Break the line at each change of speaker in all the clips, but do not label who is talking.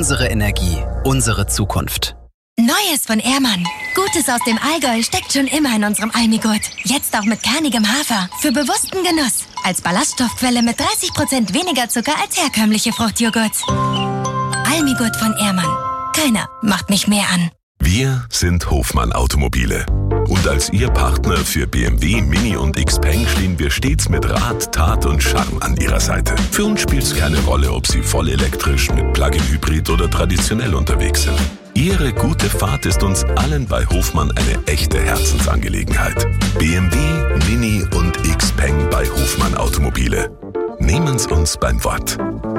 Unsere Energie, unsere Zukunft.
Neues von Ehrmann. Gutes aus dem Allgäu steckt schon immer in unserem Almigurt. Jetzt auch mit kernigem Hafer. Für bewussten Genuss. Als Ballaststoffquelle mit 30% weniger Zucker als herkömmliche Fruchtjoghurts. Almigurt von Ehrmann. Keiner macht mich mehr an.
Wir sind Hofmann Automobile. Und als Ihr Partner für BMW, Mini und Xpeng stehen wir stets mit Rat, Tat und Charme an Ihrer Seite. Für uns spielt es keine Rolle, ob Sie voll elektrisch, mit Plug-in-Hybrid oder traditionell unterwegs sind. Ihre gute Fahrt ist uns allen bei Hofmann eine echte Herzensangelegenheit. BMW, Mini und Xpeng bei Hofmann Automobile. Nehmen Sie uns beim Wort.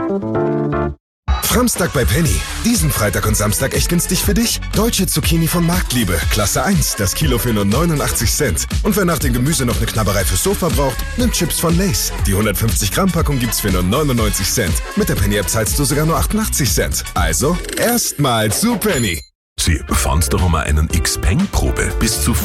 Framstag bei Penny. Diesen Freitag und Samstag echt günstig für dich. Deutsche Zucchini von Marktliebe, Klasse 1, das Kilo für nur 89 Cent. Und wer nach dem Gemüse noch eine Knabberei fürs Sofa braucht, nimmt Chips von Lay's. Die 150 Gramm Packung gibt's für nur 99 Cent. Mit der Penny-App zahlst du sogar nur 88 Cent. Also, erstmal zu Penny.
Sie, fahren's doch mal einen Xpeng-Probe. Bis zu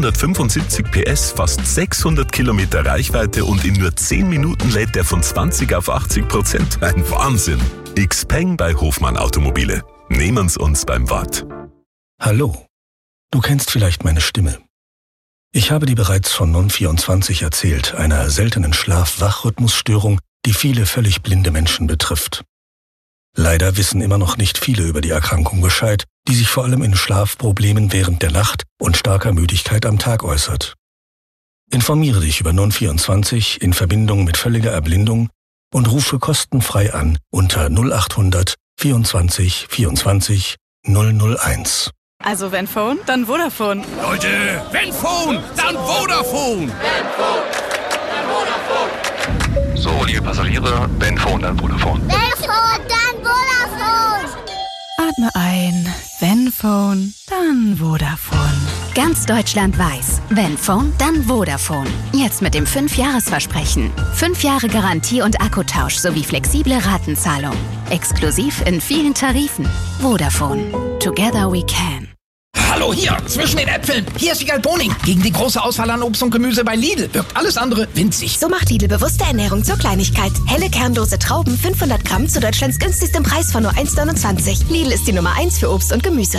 575 PS, fast 600 Kilometer Reichweite und in nur 10 Minuten lädt der von 20 auf 80%. Ein Wahnsinn. Xpeng bei Hofmann Automobile. Nehmen's uns beim Wort.
Hallo. Du kennst vielleicht meine Stimme. Ich habe dir bereits von Non24 erzählt, einer seltenen Schlaf-Wach-Rhythmusstörung, die viele völlig blinde Menschen betrifft. Leider wissen immer noch nicht viele über die Erkrankung Bescheid, die sich vor allem in Schlafproblemen während der Nacht und starker Müdigkeit am Tag äußert. Informiere dich über Non24 in Verbindung mit völliger Erblindung und rufe kostenfrei an unter 0800 24 24 001.
Also wenn Phone, dann Vodafone.
Leute, wenn Phone, dann Vodafone.
Wenn Phone, dann Vodafone. So, liebe Passagiere, wenn Phone, dann Vodafone.
Wenn Phone, dann Vodafone.
Atme ein. Wenn Phone, dann Vodafone.
Ganz Deutschland weiß, wenn Phone, dann Vodafone. Jetzt mit dem 5-Jahres-Versprechen. 5 Jahre Garantie und Akkutausch sowie flexible Ratenzahlung. Exklusiv in vielen Tarifen. Vodafone. Together we can.
Hallo hier, zwischen den Äpfeln. Hier ist Wiegald Boning. Gegen die große Auswahl an Obst und Gemüse bei Lidl wirkt alles andere winzig.
So macht Lidl bewusste Ernährung zur Kleinigkeit. Helle kernlose Trauben, 500 Gramm zu Deutschlands günstigstem Preis von nur 1,29. Lidl ist die Nummer 1 für Obst und Gemüse.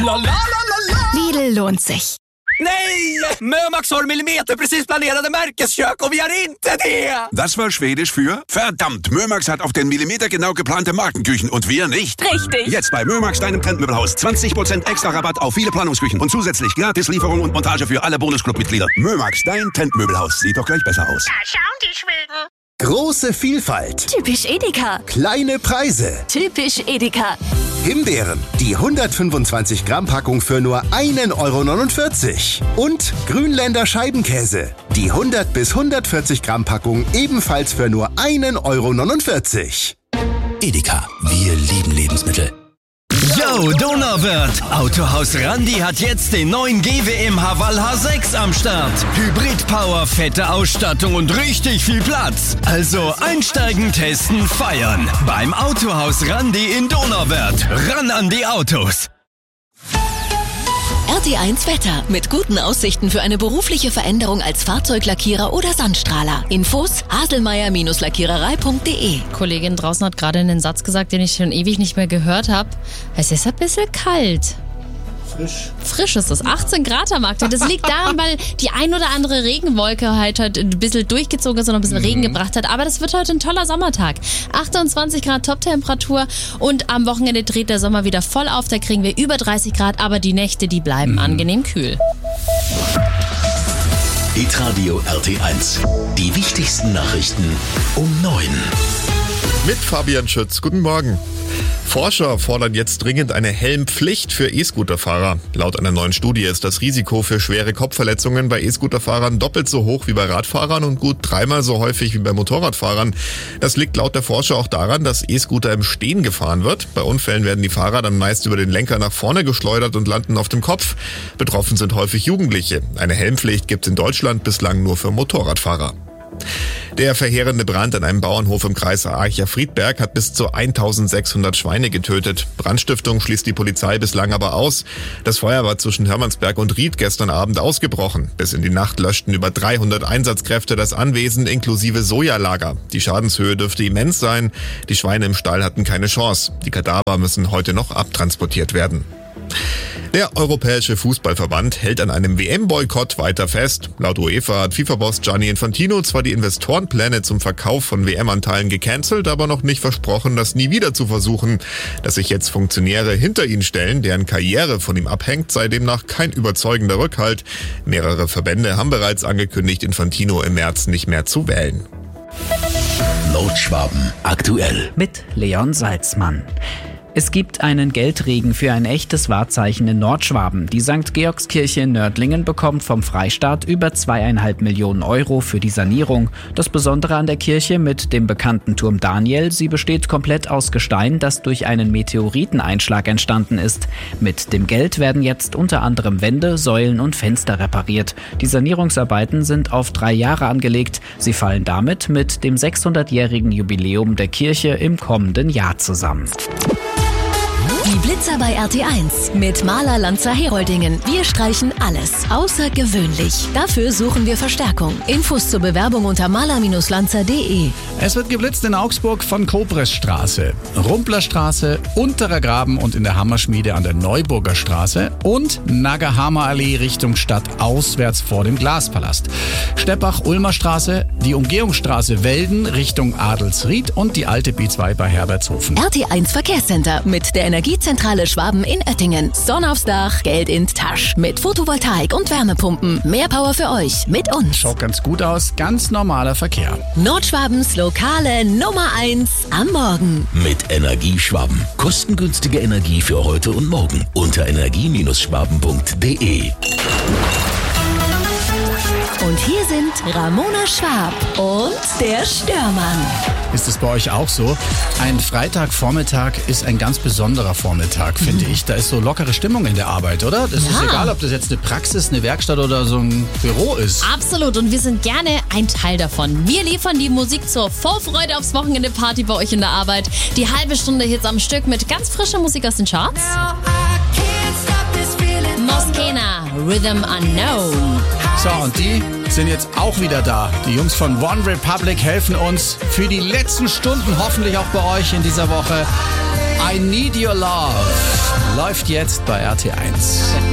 Lidl lohnt sich.
Nej! Mömax har millimeter precis planerade märkeskök och vi har inte det!
Das war Schwedisch für verdammt, Mömax hat auf den Millimeter genau geplante Markenküchen und wir nicht.
Richtig.
Jetzt bei Mömax, deinem Trendmöbelhaus. 20% extra Rabatt auf viele Planungsküchen und zusätzlich gratis Lieferung und Montage für alle Bonusclub-Mitglieder. Mömax, dein Trendmöbelhaus. Sieht doch gleich besser aus.
Da schauen die Schweden.
Große Vielfalt.
Typisch Edeka.
Kleine Preise.
Typisch Edeka.
Himbeeren, die 125 Gramm Packung für nur 1,49 €. Und Grünländer Scheibenkäse, die 100 bis 140 Gramm Packung ebenfalls für nur 1,49 €.
Edeka, wir lieben Lebensmittel. Yo, Donauwörth! Autohaus Randi hat jetzt den neuen GWM Haval H6 am Start. Hybrid-Power, fette Ausstattung und richtig viel Platz. Also einsteigen, testen, feiern. Beim Autohaus Randi in Donauwörth. Ran an die Autos!
RT1 Wetter mit guten Aussichten für eine berufliche Veränderung als Fahrzeuglackierer oder Sandstrahler. Infos haselmeier-lackiererei.de.
Kollegin draußen hat gerade einen Satz gesagt, den ich schon ewig nicht mehr gehört habe. Es ist ein bisschen kalt. Frisch ist es. 18 Grad am aktuell. Das liegt daran, weil die ein oder andere Regenwolke halt heute ein bisschen durchgezogen ist und ein bisschen Regen gebracht hat. Aber das wird heute ein toller Sommertag. 28 Grad Toptemperatur und am Wochenende dreht der Sommer wieder voll auf. Da kriegen wir über 30 Grad, aber die Nächte, die bleiben angenehm kühl.
Hitradio RT1. Die wichtigsten Nachrichten um 9.
Mit Fabian Schütz. Guten Morgen. Forscher fordern jetzt dringend eine Helmpflicht für E-Scooterfahrer. Laut einer neuen Studie ist das Risiko für schwere Kopfverletzungen bei E-Scooterfahrern doppelt so hoch wie bei Radfahrern und gut 3-mal so häufig wie bei Motorradfahrern. Das liegt laut der Forscher auch daran, dass E-Scooter im Stehen gefahren wird. Bei Unfällen werden die Fahrer dann meist über den Lenker nach vorne geschleudert und landen auf dem Kopf. Betroffen sind häufig Jugendliche. Eine Helmpflicht gibt es in Deutschland bislang nur für Motorradfahrer. Der verheerende Brand an einem Bauernhof im Kreis Archa-Friedberg hat bis zu 1600 Schweine getötet. Brandstiftung schließt die Polizei bislang aber aus. Das Feuer war zwischen Hermannsberg und Ried gestern Abend ausgebrochen. Bis in die Nacht löschten über 300 Einsatzkräfte das Anwesen inklusive Sojalager. Die Schadenshöhe dürfte immens sein. Die Schweine im Stall hatten keine Chance. Die Kadaver müssen heute noch abtransportiert werden. Der Europäische Fußballverband hält an einem WM-Boykott weiter fest. Laut UEFA hat FIFA-Boss Gianni Infantino zwar die Investorenpläne zum Verkauf von WM-Anteilen gecancelt, aber noch nicht versprochen, das nie wieder zu versuchen. Dass sich jetzt Funktionäre hinter ihn stellen, deren Karriere von ihm abhängt, sei demnach kein überzeugender Rückhalt. Mehrere Verbände haben bereits angekündigt, Infantino im März nicht mehr zu wählen.
Nordschwaben aktuell.
Mit Leon Salzmann. Es gibt einen Geldregen für ein echtes Wahrzeichen in Nordschwaben. Die St. Georgskirche in Nördlingen bekommt vom Freistaat über 2,5 Millionen Euro für die Sanierung. Das Besondere an der Kirche mit dem bekannten Turm Daniel, sie besteht komplett aus Gestein, das durch einen Meteoriteneinschlag entstanden ist. Mit dem Geld werden jetzt unter anderem Wände, Säulen und Fenster repariert. Die Sanierungsarbeiten sind auf 3 Jahre angelegt. Sie fallen damit mit dem 600-jährigen Jubiläum der Kirche im kommenden Jahr zusammen.
Die Blitzer bei RT1 mit Maler Lanzer Heroldingen. Wir streichen alles außergewöhnlich. Dafür suchen wir Verstärkung. Infos zur Bewerbung unter maler-lanzer.de.
Es wird geblitzt in Augsburg von Kobresstraße, Rumplerstraße, Unterer Graben und in der Hammerschmiede an der Neuburger Straße und Nagahama Allee Richtung Stadt auswärts vor dem Glaspalast. Steppach-Ulmer Straße, die Umgehungsstraße Welden Richtung Adelsried und die alte B2 bei Herbertshofen.
RT1 Verkehrscenter mit der Energiezentrale Schwaben in Oettingen. Sonne aufs Dach, Geld in Tasch. Mit Photovoltaik und Wärmepumpen. Mehr Power für euch mit uns.
Schaut ganz gut aus, ganz normaler Verkehr.
Nordschwabens lokale Nummer 1 am Morgen.
Mit Energieschwaben. Kostengünstige Energie für heute und morgen. Unter energie-schwaben.de.
Und hier sind Ramona Schwab und der Störmann.
Ist es bei euch auch so? Ein Freitagvormittag ist ein ganz besonderer Vormittag, finde ich. Da ist so lockere Stimmung in der Arbeit, oder? Das ist egal, ob das jetzt eine Praxis, eine Werkstatt oder so ein Büro ist.
Absolut, und wir sind gerne ein Teil davon. Wir liefern die Musik zur Vorfreude aufs Wochenende-Party bei euch in der Arbeit. Die halbe Stunde Hits am Stück mit ganz frischer Musik aus den Charts. Moskena, Rhythm Unknown.
So, und die sind jetzt auch wieder da. Die Jungs von One Republic helfen uns für die letzten Stunden, hoffentlich auch bei euch in dieser Woche. I Need Your Love läuft jetzt bei RT1.